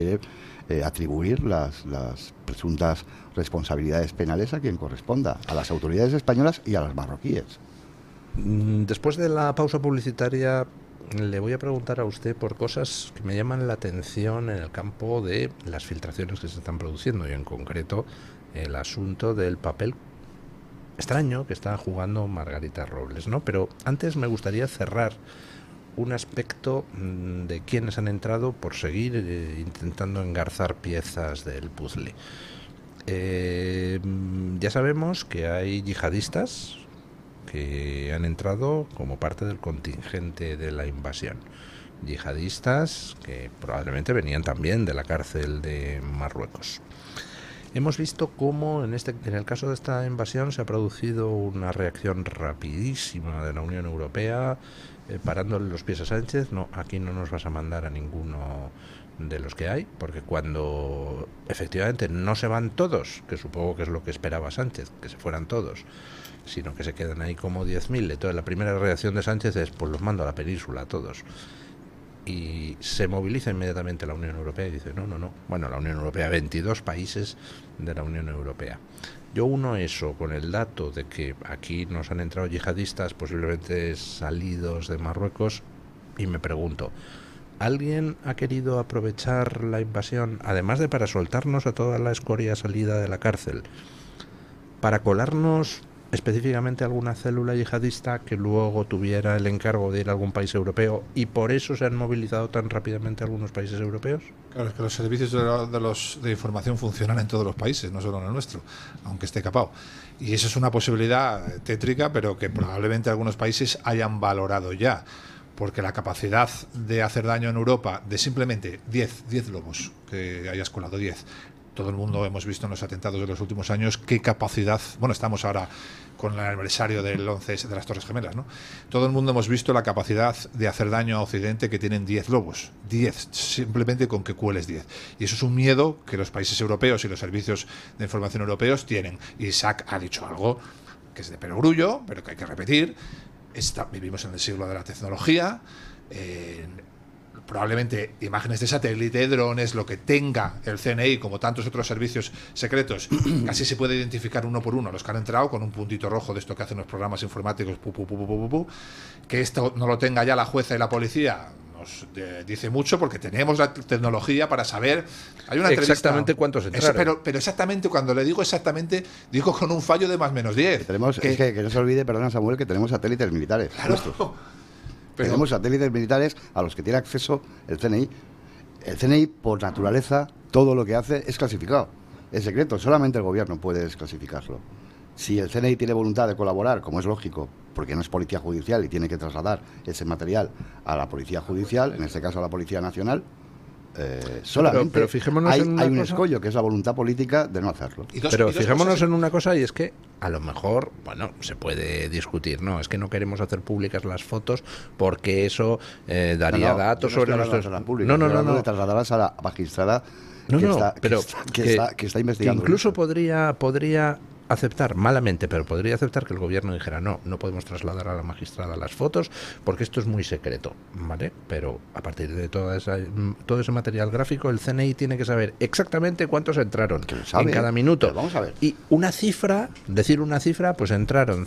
atribuir las presuntas responsabilidades penales a quien corresponda, a las autoridades españolas y a las marroquíes. Después de la pausa publicitaria, le voy a preguntar a usted por cosas que me llaman la atención en el campo de las filtraciones que se están produciendo, y en concreto el asunto del papel extraño que está jugando Margarita Robles, ¿no? Pero antes me gustaría cerrar un aspecto de quienes han entrado por seguir intentando engarzar piezas del puzzle. Ya sabemos que hay yihadistas que han entrado como parte del contingente de la invasión. Yihadistas que probablemente venían también de la cárcel de Marruecos. Hemos visto cómo en el caso de esta invasión se ha producido una reacción rapidísima de la Unión Europea, parándole los pies a Sánchez. No, aquí no nos vas a mandar a ninguno de los que hay, porque cuando efectivamente no se van todos, que supongo que es lo que esperaba Sánchez, que se fueran todos, sino que se quedan ahí como 10.000. Entonces la primera reacción de Sánchez es: pues los mando a la península a todos. Y se moviliza inmediatamente la Unión Europea y dice: no. Bueno, la Unión Europea, 22 países de la Unión Europea. Yo uno eso con el dato de que aquí nos han entrado yihadistas posiblemente salidos de Marruecos, y me pregunto: ¿alguien ha querido aprovechar la invasión, además de para soltarnos a toda la escoria salida de la cárcel, para colarnos específicamente alguna célula yihadista que luego tuviera el encargo de ir a algún país europeo, y por eso se han movilizado tan rápidamente algunos países europeos? Claro, es que los servicios de información funcionan en todos los países, no solo en el nuestro, aunque esté capado. Y eso es una posibilidad tétrica, pero que probablemente algunos países hayan valorado ya, porque la capacidad de hacer daño en Europa de simplemente 10 lobos, que hayas colado 10. Todo el mundo hemos visto en los atentados de los últimos años qué capacidad. Bueno, estamos ahora con el aniversario del 11 de las Torres Gemelas, ¿no? Todo el mundo hemos visto la capacidad de hacer daño a Occidente que tienen 10 lobos. 10, simplemente con que cueles 10. Y eso es un miedo que los países europeos y los servicios de información europeos tienen. Y Isaac ha dicho algo que es de perogrullo, pero que hay que repetir. Vivimos en el siglo de la tecnología. Probablemente imágenes de satélite, drones, lo que tenga el CNI, como tantos otros servicios secretos, casi se puede identificar uno por uno los que han entrado con un puntito rojo de esto que hacen los programas informáticos, que esto no lo tenga ya la jueza y la policía nos dice mucho, porque tenemos la tecnología para saber. Hay una exactamente cuántos entraron. Pero exactamente, cuando le digo exactamente, digo con un fallo de +/-10. Que no se olvide, perdona Samuel, que tenemos satélites militares. Claro. Tenemos satélites militares a los que tiene acceso el CNI. El CNI, por naturaleza, todo lo que hace es clasificado. Es secreto, solamente el gobierno puede desclasificarlo. Si el CNI tiene voluntad de colaborar, como es lógico, porque no es policía judicial y tiene que trasladar ese material a la policía judicial, en este caso a la Policía Nacional, solamente pero fijémonos hay en un escollo, que es la voluntad política de no hacerlo. Pero fijémonos en una cosa, y es que a lo mejor, bueno, se puede discutir, no, es que no queremos hacer públicas las fotos porque eso daría datos sobre nuestros... No, de trasladarlas a la magistrada que está investigando. Que incluso podría aceptar, malamente, pero podría aceptar que el gobierno dijera: no podemos trasladar a la magistrada las fotos porque esto es muy secreto, ¿vale? Pero a partir de todo ese material gráfico, el CNI tiene que saber exactamente cuántos entraron en cada minuto. Vamos a ver. Y decir una cifra, pues entraron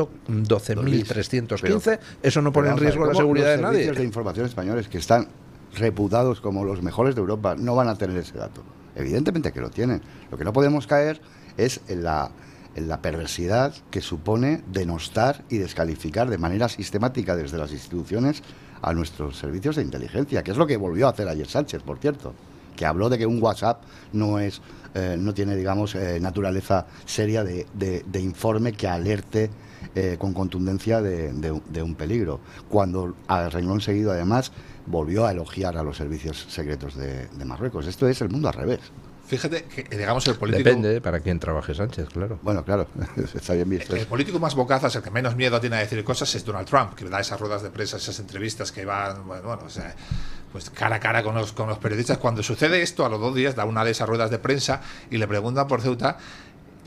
112.315, eso no pone en riesgo la seguridad de nadie. Los servicios de información españoles, que están reputados como los mejores de Europa, no van a tener ese dato. Evidentemente que lo tienen. Lo que no podemos caer es en la perversidad que supone denostar y descalificar de manera sistemática desde las instituciones a nuestros servicios de inteligencia, que es lo que volvió a hacer ayer Sánchez, por cierto, que habló de que un WhatsApp no tiene, digamos, naturaleza seria de informe que alerte con contundencia de un peligro, cuando a renglón seguido además volvió a elogiar a los servicios secretos de Marruecos. Esto es el mundo al revés. Fíjate que, digamos, el político... Depende para quién trabaje Sánchez, claro. Bueno, claro, está bien visto. El político más bocazas, el que menos miedo tiene a decir cosas, es Donald Trump, que da esas ruedas de prensa, esas entrevistas que van, pues cara a cara con los periodistas. Cuando sucede esto, a los 2 días da una de esas ruedas de prensa y le preguntan por Ceuta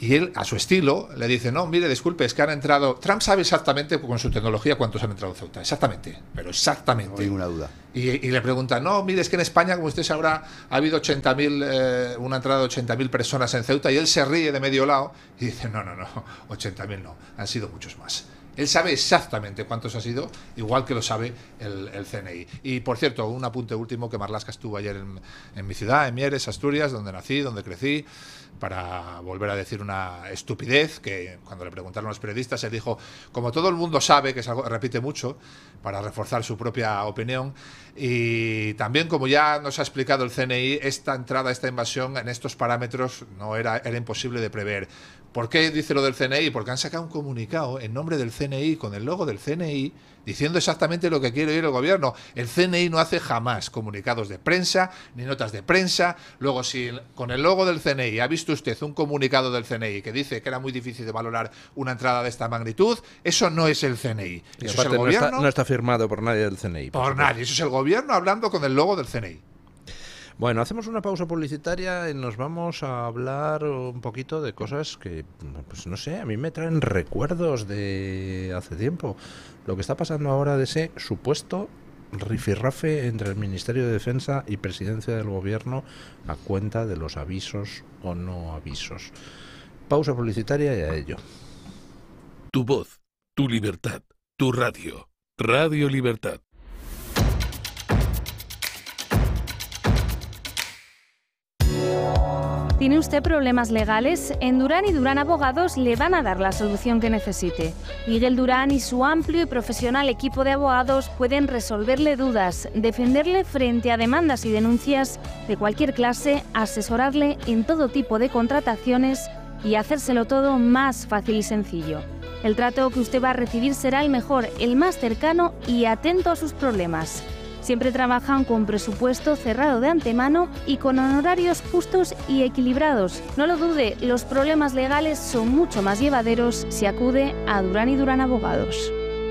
Y él, a su estilo, le dice, no, mire, disculpe, es que han entrado... Trump sabe exactamente, con su tecnología, cuántos han entrado en Ceuta. Exactamente, pero exactamente. No hay ninguna duda. Y le preguntan, no, mire, es que en España, como usted sabrá, ha habido 80.000, una entrada de 80.000 personas en Ceuta, y él se ríe de medio lado y dice, no, 80.000 no, han sido muchos más. Él sabe exactamente cuántos ha sido, igual que lo sabe el CNI. Y, por cierto, un apunte último, que Marlaska estuvo ayer en mi ciudad, en Mieres, Asturias, donde nací, donde crecí, para volver a decir una estupidez, que cuando le preguntaron los periodistas, él dijo, como todo el mundo sabe, que es algo que repite mucho, para reforzar su propia opinión, y también, como ya nos ha explicado el CNI, esta entrada, esta invasión en estos parámetros era imposible de prever. ¿Por qué dice lo del CNI? Porque han sacado un comunicado en nombre del CNI, con el logo del CNI, diciendo exactamente lo que quiere oír el gobierno. El CNI no hace jamás comunicados de prensa, ni notas de prensa. Luego, si con el logo del CNI ha visto usted un comunicado del CNI que dice que era muy difícil de valorar una entrada de esta magnitud, eso no es el CNI. Y eso aparte, es el gobierno. No está firmado por nadie del CNI. Por nadie. Eso es el gobierno hablando con el logo del CNI. Bueno, hacemos una pausa publicitaria y nos vamos a hablar un poquito de cosas que, pues no sé, a mí me traen recuerdos de hace tiempo. Lo que está pasando ahora de ese supuesto rifirrafe entre el Ministerio de Defensa y Presidencia del Gobierno a cuenta de los avisos o no avisos. Pausa publicitaria y a ello. Tu voz, tu libertad, tu radio. Radio Libertad. ¿Tiene usted problemas legales? En Durán y Durán Abogados le van a dar la solución que necesite. Miguel Durán y su amplio y profesional equipo de abogados pueden resolverle dudas, defenderle frente a demandas y denuncias de cualquier clase, asesorarle en todo tipo de contrataciones y hacérselo todo más fácil y sencillo. El trato que usted va a recibir será el mejor, el más cercano y atento a sus problemas. Siempre trabajan con presupuesto cerrado de antemano y con honorarios justos y equilibrados. No lo dude, los problemas legales son mucho más llevaderos si acude a Durán y Durán Abogados.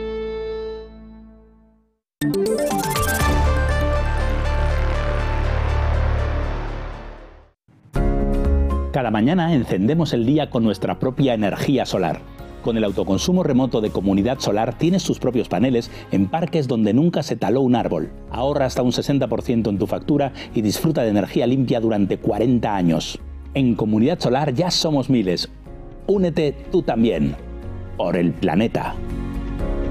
Cada mañana encendemos el día con nuestra propia energía solar. Con el autoconsumo remoto de Comunidad Solar tienes tus propios paneles en parques donde nunca se taló un árbol. Ahorra hasta un 60% en tu factura y disfruta de energía limpia durante 40 años. En Comunidad Solar ya somos miles. Únete tú también. Por el planeta.